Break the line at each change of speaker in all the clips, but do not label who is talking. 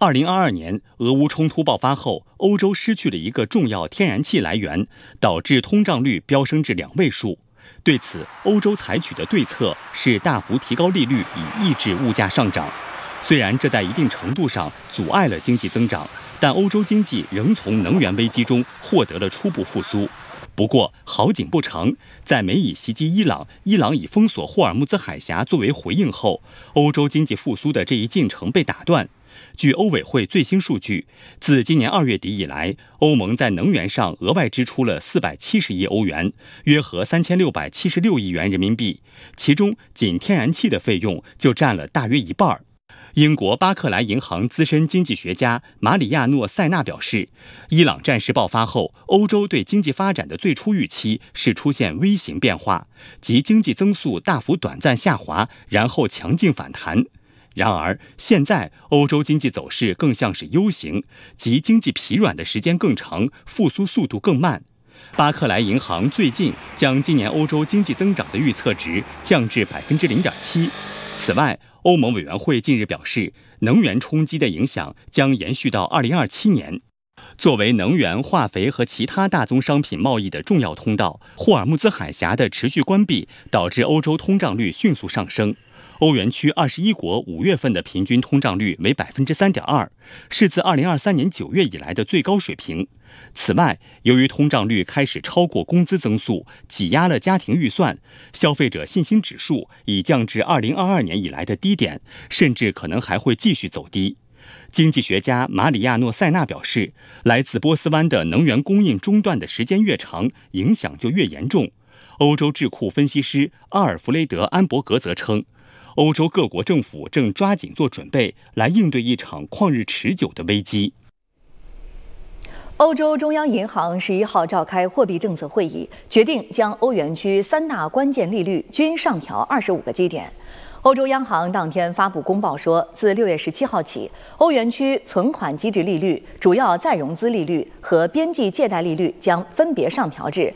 2022年，俄乌冲突爆发后，欧洲失去了一个重要天然气来源，导致通胀率飙升至2位数。对此，欧洲采取的对策是大幅提高利率，以抑制物价上涨。虽然这在一定程度上阻碍了经济增长，但欧洲经济仍从能源危机中获得了初步复苏。不过，好景不长，在美以袭击伊朗，伊朗以封锁霍尔木兹海峡作为回应后，欧洲经济复苏的这一进程被打断。据欧委会最新数据，自今年2月底以来，欧盟在能源上额外支出了470亿欧元，约合3676亿元人民币，其中仅天然气的费用就占了大约一半。英国巴克莱银行资深经济学家马里亚诺·塞纳表示，伊朗战事爆发后，欧洲对经济发展的最初预期是出现 V 型变化，即经济增速大幅短暂下滑，然后强劲反弹。然而，现在欧洲经济走势更像是 U 型，即经济疲软的时间更长，复苏速度更慢。巴克莱银行最近将今年欧洲经济增长的预测值降至 0.7%。此外，欧盟委员会近日表示，能源冲击的影响将延续到2027年。作为能源、化肥和其他大宗商品贸易的重要通道，霍尔木兹海峡的持续关闭导致欧洲通胀率迅速上升。欧元区21国5月份的平均通胀率为 3.2%， 是自2023年9月以来的最高水平。此外，由于通胀率开始超过工资增速，挤压了家庭预算，消费者信心指数已降至2022年以来的低点，甚至可能还会继续走低。经济学家马里亚诺·塞纳表示，来自波斯湾的能源供应中断的时间越长，影响就越严重。欧洲智库分析师阿尔弗雷德·安伯格则称，欧洲各国政府正抓紧做准备，来应对一场旷日持久的危机。
欧洲中央银行11号召开货币政策会议，决定将欧元区3大关键利率均上调25个基点。欧洲央行当天发布公报说，自6月17号起，欧元区存款基值利率、主要再融资利率和边际借贷利率将分别上调至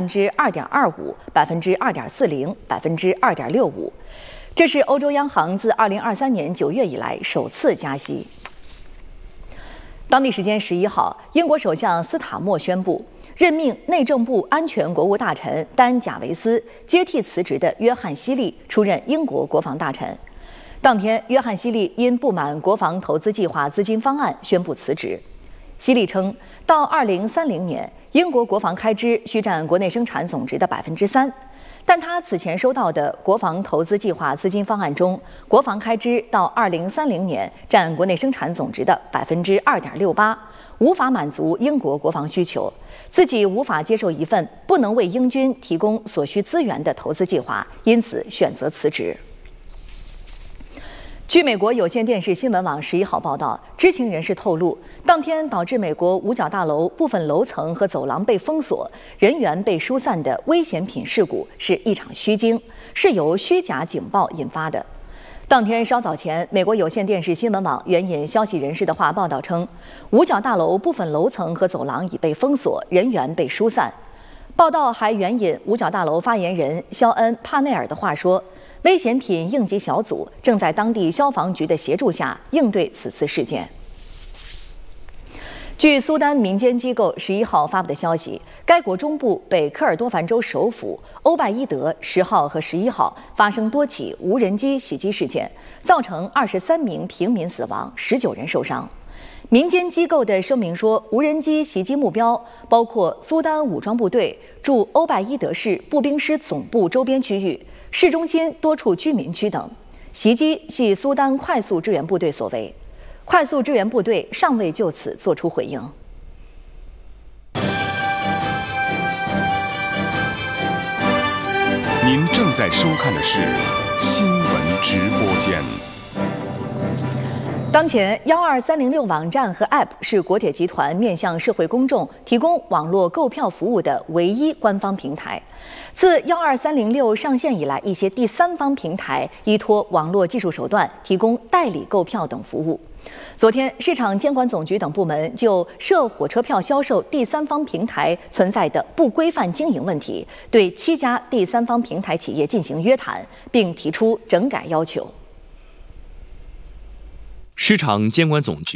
2.25%、2.40%、2.65%。这是欧洲央行自2023年9月以来首次加息。当地时间11号，英国首相斯塔默宣布任命内政部安全国务大臣丹·贾维斯接替辞职的约翰·希利出任英国国防大臣。当天，约翰·希利因不满国防投资计划资金方案宣布辞职。希利称，到2030年，英国国防开支需占国内生产总值的 3%。但他此前收到的国防投资计划资金方案中，国防开支到2030年占国内生产总值的 2.68%， 无法满足英国国防需求，自己无法接受一份不能为英军提供所需资源的投资计划，因此选择辞职。据美国有线电视新闻网11号报道，知情人士透露，当天导致美国五角大楼部分楼层和走廊被封锁、人员被疏散的危险品事故是一场虚惊，是由虚假警报引发的。当天稍早前，美国有线电视新闻网援引消息人士的话报道称，五角大楼部分楼层和走廊已被封锁，人员被疏散。报道还援引五角大楼发言人肖恩·帕内尔的话说，危险品应急小组正在当地消防局的协助下应对此次事件。据苏丹民间机构11号发布的消息，该国中部北科尔多凡州首府欧拜伊德10号和11号发生多起无人机袭击事件，造成23名平民死亡，19人受伤。民间机构的声明说，无人机袭击目标包括苏丹武装部队驻欧拜伊德市步兵师总部周边区域、市中心多处居民区等。袭击系苏丹快速支援部队所为，快速支援部队尚未就此作出回应。
您正在收看的是新闻直播间。
当前12306网站和 App 是国铁集团面向社会公众提供网络购票服务的唯一官方平台。自12306上线以来，一些第三方平台依托网络技术手段提供代理购票等服务。昨天，市场监管总局等部门就涉火车票销售第三方平台存在的不规范经营问题，对7家第三方平台企业进行约谈，并提出整改要求。
市场监管总局